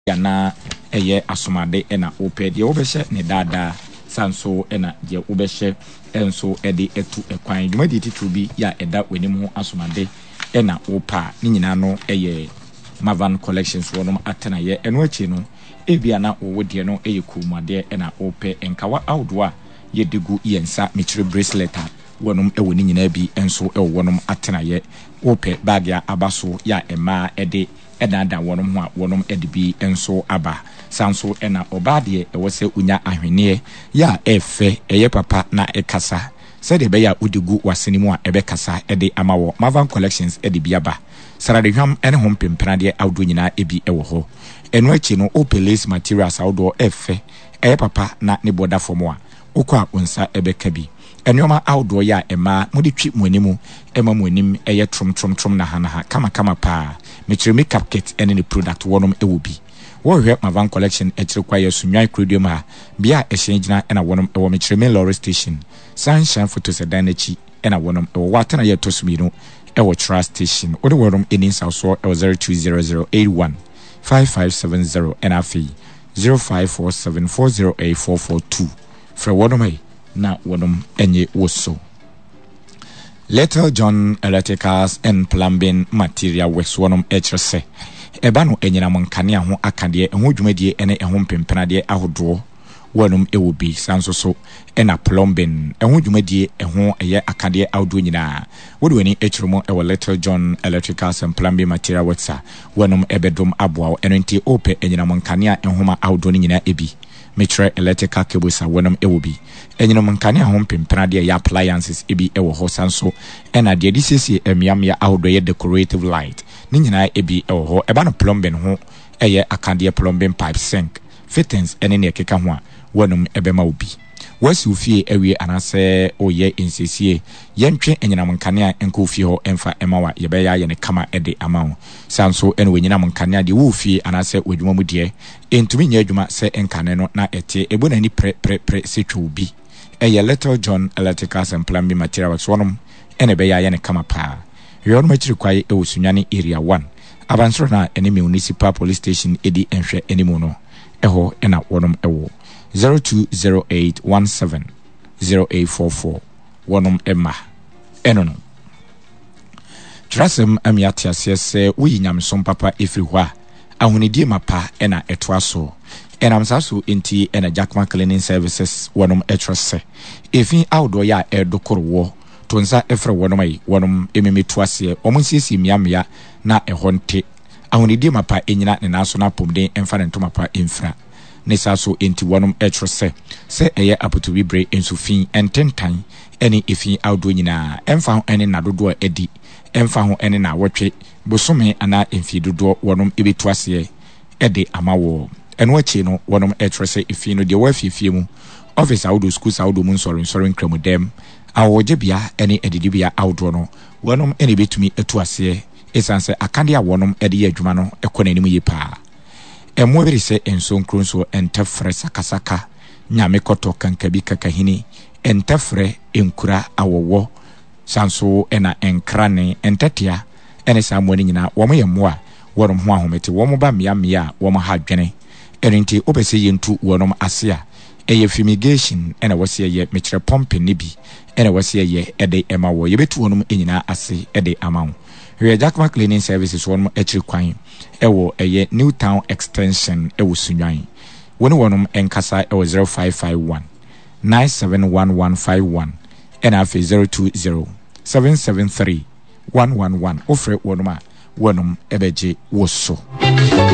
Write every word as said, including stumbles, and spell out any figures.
yana eye asomade ena ope de obehye ne dada sanso ena de obehye enso ede etu ekwan dwumadi titru bi ya eda wenim ho asomade ena opa ni nyina no eye Mavan Collections wonom atena ye eno achi no ebia na owodie no eye kumade ena ope enkawa outdoor ye digu yensa mitri bracelet wonom ewo ni nyina bi enso ewo wonom atena ye ope bag ya abaso ya ema ede ena da wonom ho a wonom ede bi enso aba sanso ena obade ewo se unya ahwene ya efe eye papa na ekasa said be ya udigu wasenimu a ebe kasa ede amawo Mavan Collections ede biaba sarade hwam ene hom pemprade awdo nyina ebi ewo ho eno achi no opelace materials awdo efe eye papa na ne boda fomo a okwa onsa ebe kabi enoma awdo ya ema mudi twi muanimu ema muanim eye trom trom trom na hanaha kama kama pa metri makeup kit ene ne product wonom ewo bi wo hwe Mavan Collection echire kwa yesunwan credium ha bia ehyengyina ena wonom ewo metri main lorry station Sunshine Photo Sedanachi ena wonom ewo watana ye tosumino ewo trust station ode wonom eni sauso ewo zero two zero zero eight one five five seven zero and afi zero five four seven four zero eight four four two fra wonom ai na wonom enye woso Little John Electricals and Plumbing Material Works wonom echirese eba no enyina monkane ho akade eho dwumadie ene eho mpempenade ahodo wonum ewo bi sanso so ena plumbing eho dwumadie eho eye akade awdo nyina wode wani echiromo ewo Little John Electricals and Plumbing Material Works wonum ebedom aboa eno nti ope enyina monkane a ehoma awdo nyina ebi metre electrical cables wonum ewo bi enyina monkane ho mpempenade ya appliances ebi ewo ho sanso ena de disesi emiam ya awdo ye decorative light ni nyina ebi ewo ho eba no plumbing ho eye akade plumbing pipe sink fittings ene ne keka ho a wonum ebema obi wasi ofie ewie anase oye insesie yentwe enyina monkane a enko ofie ho emfa emawa yebeya ye ne kama ede amawo sanso ene wenyina monkane de wo ofie anase odwuma mu de entumi nya adwuma se enkane no na ete ebona ni pre pre pre setwa obi eye Little John Electricals and Plumbing Materials wonum ene beya ye ne kama pa yon machiri kwai e osunwane area one abansoro na ene municipal police station edi enhwe enimo no eho ena wonum ewo zero two zero eight one seven zero eight four four wonum emma eno no trasem amiati asese uyinyamsom papa efri hwa ahunidie mapa ena etwaso enam saso enti ena Jackman Cleaning Services wonum etrose efi outdoor ya edokoro tonsa efre wonum ai wonum ememetu ase omunsiesi miamia na ehonte ahunidie mapa enyina ne naso na pomden emfa ne ntomapa emfra nesaso enti wonum etrose se eye apotubi bre ensufin ententan eni efi outdoor nyina emfa ho eni nadodo edi emfa ho eni na wotwe bosome ana emfi dodo wonum ebetu ase ede amawo eno achi no wonum etrose efi no de wafifie mu office awdo school awdo mun sorry sorry nkramudem awoje bia eni edidibia outdoor no wonum eni betumi etu ase esanse akade a wonum ede ye adwuma no ekonanimu yipa emo biri se ensonkron so entefre sakasaka nyame koto kankabi kakahini entefre enkura awowo sanso ena enkrane entetia ene samoni nyina womo yemmoa wonom ho ahomete womo ba mia mia womo ha dwene erinti obese yentu wonom asea eye fumigation ena wose ye mekire pumping ni bi ena wose ye ede ema wo yebetu wonom enyina ase ede amawo we Jackman Cleaning Services wonom echiri kwan ewo eye Newtown extension ewo sunwan woni wonom enkasa ewo zero five five one nine seven one one five one ena afi zero two zero seven seven three one one one ofre wonom a wonom ebeje woso